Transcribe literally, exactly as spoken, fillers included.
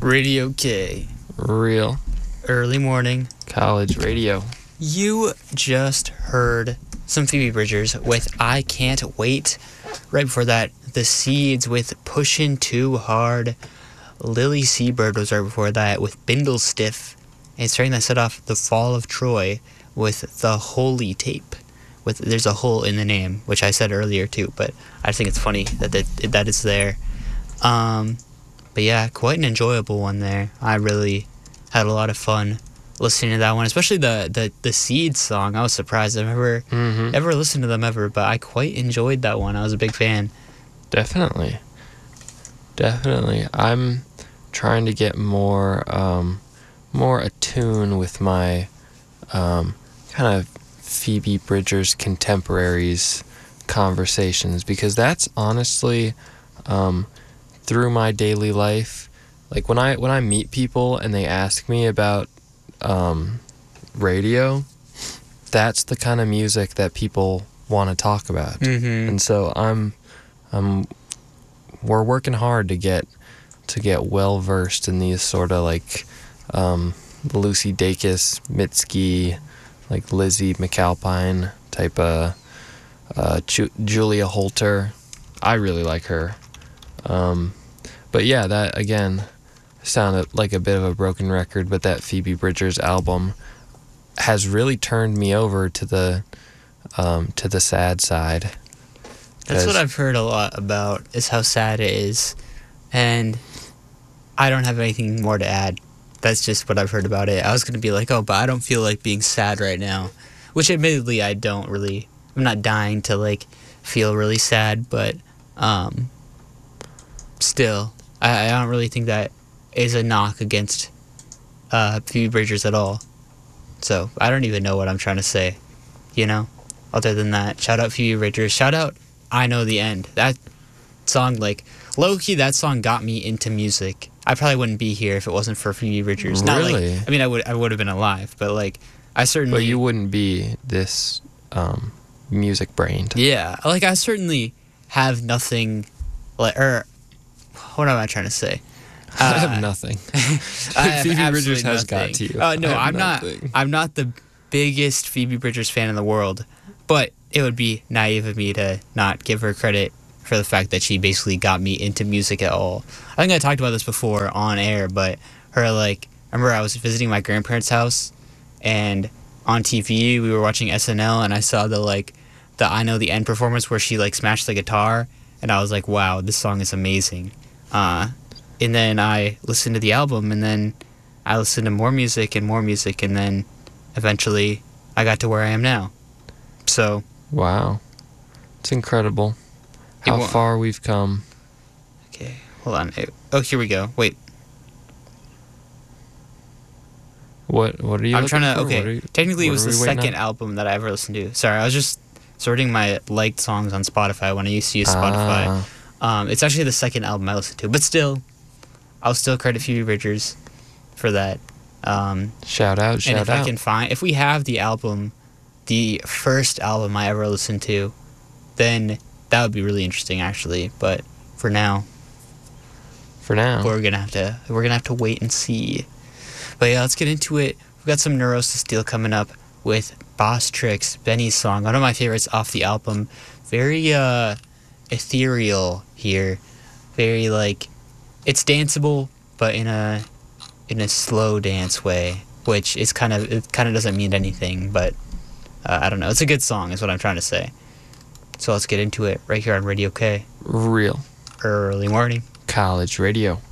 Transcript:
Radio K. Real. Early morning. College radio. You just heard some Phoebe Bridgers with I Can't Wait. Right before that, The Seeds with Pushin' Too Hard. Lily Seabird was right before that with Bindle Stiff. And starting that set off, The Fall of Troy with The Holy Tape. With There's a hole in the name, which I said earlier too, but I think it's funny that that, that it's there. Um, but yeah, quite an enjoyable one there. I really had a lot of fun listening to that one, especially the the, the Seeds song. I was surprised I've never Mm-hmm. ever listened to them ever, but I quite enjoyed that one. I was a big fan. Definitely. Definitely. I'm trying to get more um, more attuned with my um, kind of Phoebe Bridgers contemporaries conversations, because that's honestly um, through my daily life, like when I when I meet people and they ask me about um, radio, that's the kind of music that people want to talk about. Mm-hmm. And so I'm um we're working hard to get to get well versed in these sort of like um, Lucy Dacus, Mitski, like Lizzie McAlpine type of uh, Ju- Julia Holter. I really like her. Um, but yeah, that again sounded like a bit of a broken record, but that Phoebe Bridgers album has really turned me over to the um, to the sad side. That's what I've heard a lot about, is how sad it is. And I don't have anything more to add. That's just what I've heard about it. I was going to be like, oh, but I don't feel like being sad right now. Which admittedly I don't really. I'm not dying to like feel really sad, but um, still, I, I don't really think that is a knock against uh, Phoebe Bridgers at all. So I don't even know what I'm trying to say, you know? Other than that, shout out Phoebe Bridgers. Shout out I Know the End. That song, like, low-key, that song got me into music. I probably wouldn't be here if it wasn't for Phoebe Bridgers. Not Really? like, I mean, I would I would have been alive, but, like, I certainly... But you wouldn't be this um, music-brained. Yeah, like, I certainly have nothing, like, or, what am I trying to say? I Uh, have nothing. I have Phoebe absolutely Bridgers has nothing. got to you. Uh, no, I have I'm not. nothing. I'm not the biggest Phoebe Bridgers fan in the world, but it would be naive of me to not give her credit for the fact that she basically got me into music at all. I think I talked about this before on air, but her, like, I remember I was visiting my grandparents' house, and on T V we were watching S N L, and I saw the like the I Know the End performance where she like smashed the guitar, and I was like, wow, this song is amazing. Uh, and then I listened to the album, and then I listened to more music and more music, and then eventually I got to where I am now. So, Wow. It's incredible how wa- far we've come. okay, hold on. Oh, here we go. Wait, What What are you I'm looking trying to. for? What are Okay, you- technically it what was are the we waiting second on? album that I ever listened to. Sorry, I was just sorting my liked songs on Spotify when I used to use Spotify. Ah, Um, it's actually the second album I listened to, but still, I'll still credit Phoebe Bridgers for that. Um, shout out, and shout if I out. can find, if we have the album, the first album I ever listened to, then that would be really interesting, actually. But for now, For now. we're gonna have to we're gonna have to wait and see. But yeah, let's get into it. We've got some Neuros to Steal coming up with Boss Tricks, Benny's song, one of my favorites off the album. Very uh, ethereal here. Very like, it's danceable, but in a in a slow dance way, which is kind of it kind of doesn't mean anything. But uh, I don't know. It's a good song, is what I'm trying to say. So let's get into it right here on Radio K. Real Early morning. college radio.